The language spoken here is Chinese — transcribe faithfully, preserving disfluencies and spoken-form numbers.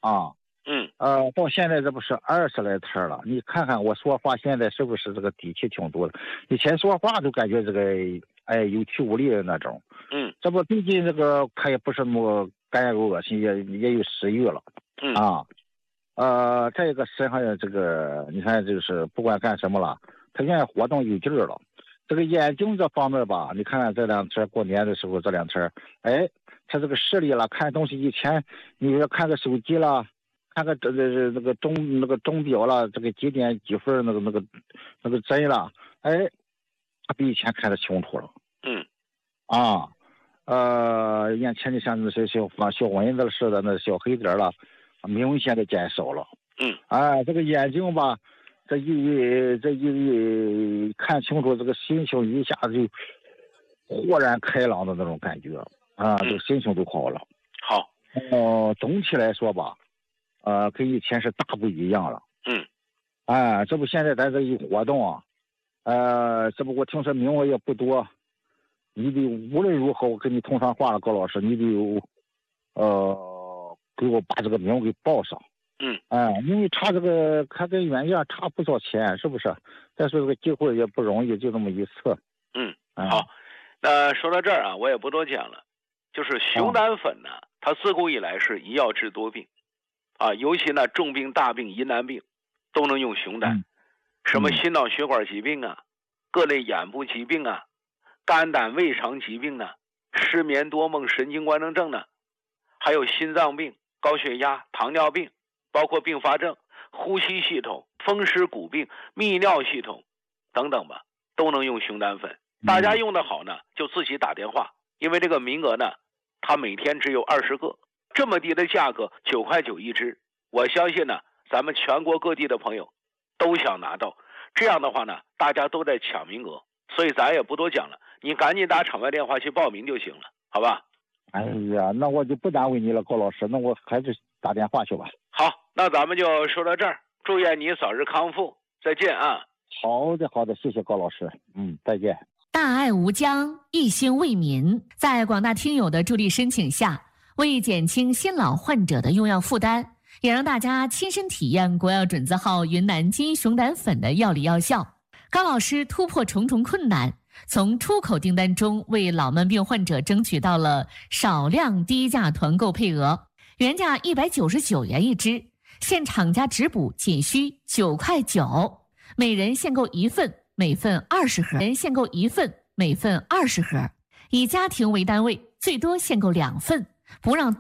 啊。 嗯， 呃，到现在这不是二十来摊了，你看看我说话现在是不是这个底气挺多的？以前说话都感觉这个哎有气无力的那种。 嗯， 这不最近这个他也不是那么感觉恶心，也也有食欲了。 嗯啊，呃，再一个身上的这个，你看就是不管干什么了，他愿意活动有劲儿了。这个眼睛这方面吧，你看看这两天过年的时候这两天，哎，他这个视力了，看东西以前你说看个手机了。看个这这这个钟那个钟表了，这个几点几分那个那个那个针了，哎，他比以前看得清楚了。 嗯， 啊，呃，眼前就像那些小小蚊子似的，那小黑点了，明显的减少了。 嗯， 啊，这个眼睛吧，这一这一看清楚，这个心情一下子就豁然开朗的那种感觉啊，这个心情都好了。 好， 哦、呃，总体来说吧。呃，跟以前是大不一样了。 嗯， 哎，这不现在咱这一活动啊，呃，这不我听说名额也不多，你得无论如何我跟你通上话了，高老师，你得有，呃，给我把这个名额给报上。 嗯， 哎，因为差这个还跟原价差不少钱，是不是？再说这个机会也不容易，就这么一次。 嗯， 哎、 好，那说到这儿啊，我也不多讲了，就是熊胆粉呢，啊、它自古以来是一药治多病。啊，尤其呢，重病、大病、疑难病，都能用熊胆。 嗯、 什么心脑血管疾病啊，各类眼部疾病啊，肝胆胃肠疾病啊，失眠多梦、神经官能症呢，还有心脏病、高血压、糖尿病，包括并发症、呼吸系统、风湿骨病、泌尿系统等等吧，都能用熊胆粉。大家用的好呢，就自己打电话，因为这个名额呢，它每天只有二十个。这么低的价格，九块九一支，我相信呢，咱们全国各地的朋友都想拿到。这样的话呢，大家都在抢名额，所以咱也不多讲了，你赶紧打场外电话去报名就行了，好吧？ 哎呀，那我就不耽误你了，高老师，那我还是打电话去吧。 好，那咱们就说到这儿，祝愿你早日康复，再见啊！ 好的，好的，谢谢高老师，嗯，再见。 大爱无疆，一心为民，在广大听友的助力申请下，为减轻新老患者的用药负担，也让大家亲身体验国药准字号云南金熊胆粉的药理药效，高老师突破重重困难，从出口订单中为老慢病患者争取到了少量低价团购配额，原价一百九十九元一支，现厂家直补仅需九块九，每人限购一份，每份二十盒，人限购一份，每份二十盒，以家庭为单位，最多限购两份，不让